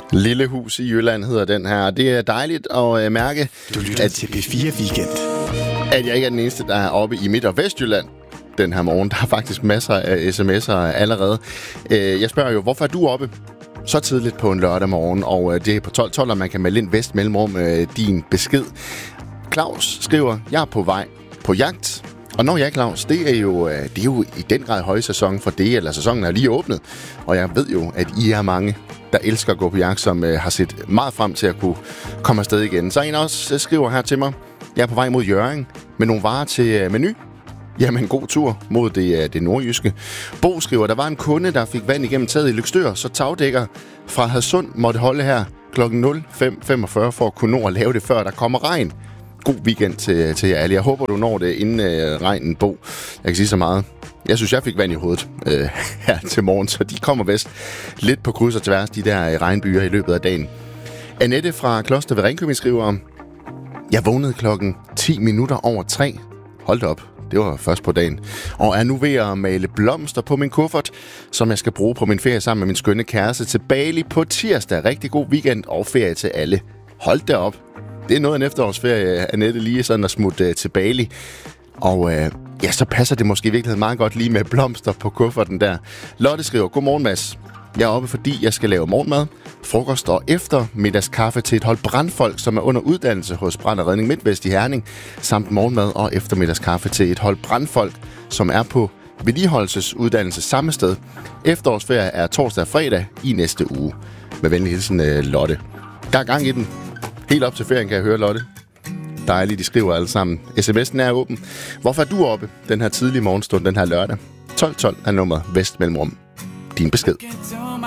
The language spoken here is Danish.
Lille hus i Jylland hedder den her. Det er dejligt at mærke, Du lytter til P4 Weekend. At jeg ikke er den eneste, der er oppe i Midt- og Vestjylland den her morgen. Der er faktisk masser af sms'er allerede. Jeg spørger jo, hvorfor er du oppe så tidligt på en lørdag morgen? Og det er på 12.12, og man kan melde ind vest mellemrum din besked. Claus skriver, jeg er på vej på jagt. Og når jeg, Claus, det er jo i den grad højsæson for det, eller sæsonen er lige åbnet. Og jeg ved jo, at I er mange, der elsker at gå på jagt, som har set meget frem til at kunne komme afsted igen. Så en også skriver her til mig, jeg er på vej mod Hjørring med nogle varer til Meny. Jamen, god tur mod det nordjyske. Bo skriver, der var en kunde, der fik vand igennem taget i Løgstør, så tagdækker fra Hadsund måtte holde her kl. 05.45 for at kunne nå at lave det, før der kommer regn. God weekend til jer alle. Jeg håber, du når det inden regnen, Bo. Jeg kan sige så meget. Jeg synes, jeg fik vand i hovedet her til morgen, så de kommer vist lidt på kryds og tværs, de der regnbyer i løbet af dagen. Annette fra Kloster ved Ringkøbing skriver, jeg vågnede klokken 10 minutter over 3. Hold da op. Det var først på dagen. Og er nu ved at male blomster på min kuffert, som jeg skal bruge på min ferie sammen med min skønne kæreste til Bali på tirsdag. Rigtig god weekend og ferie til alle. Hold da op. Det er noget af en efterårsferie, Annette, lige sådan at smutte til Bali. Og så passer det måske i virkeligheden meget godt lige med blomster på kufferten der. Lotte skriver, godmorgen Mads. Jeg er oppe, fordi jeg skal lave morgenmad, frokost og eftermiddagskaffe til et hold brandfolk, som er under uddannelse hos Brand og Redning MidtVest i Herning, samt morgenmad og eftermiddagskaffe til et hold brandfolk, som er på vedligeholdelsesuddannelse samme sted. Efterårsferie er torsdag og fredag i næste uge. Med venlig hilsen, Lotte. Der er gang i den. Helt op til ferien kan jeg høre, Lotte. Dejligt, de skriver alle sammen. SMS'en er åben. Hvorfor er du oppe den her tidlige morgenstund, den her lørdag? 12.12 er nummeret vest mellemrum. Din besked.